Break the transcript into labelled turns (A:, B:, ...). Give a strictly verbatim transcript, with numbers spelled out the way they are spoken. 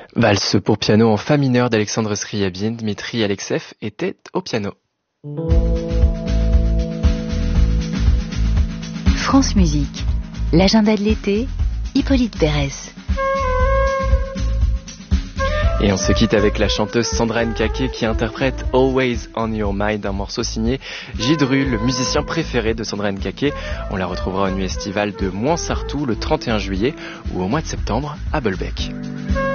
A: Valse pour piano en fa mineur d'Alexandre Scriabine, Dmitri Alexev était au piano.
B: France Musique, l'agenda de l'été, Hippolyte Pérez.
A: Et on se quitte avec la chanteuse Sandra Nkake qui interprète Always on Your Mind, un morceau signé Gidru, le musicien préféré de Sandra Nkake. On la retrouvera au Nuit estivale de Mouansartou le trente et un juillet ou au mois de septembre à Bolbec.